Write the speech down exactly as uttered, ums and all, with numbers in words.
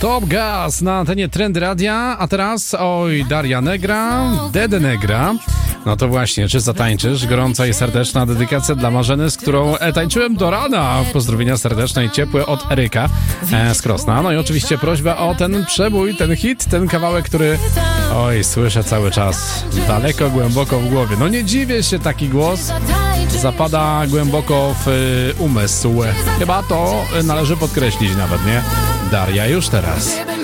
Top Gas na antenie Trendy Radia, a teraz oj, Daria Negra, Dede Negra. No to właśnie, czy zatańczysz? Gorąca i serdeczna dedykacja dla Marzeny, z którą e, tańczyłem do rana. Pozdrowienia serdeczne i ciepłe od Eryka e, z Krosna. No i oczywiście prośba o ten przebój, ten hit, ten kawałek, który oj, słyszę cały czas daleko, głęboko w głowie. No nie dziwię się, taki głos zapada głęboko w y, umysł. Chyba to należy podkreślić nawet, nie? Daria już teraz.